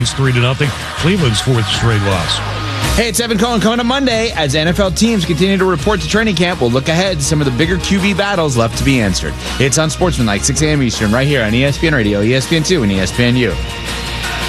It's 3-0. Cleveland's fourth straight loss. Hey, it's Evan Cohen coming up Monday. As NFL teams continue to report to training camp, we'll look ahead to some of the bigger QB battles left to be answered. It's on Sportsmanlike, 6 a.m. Eastern, right here on ESPN Radio, ESPN2, and ESPNU.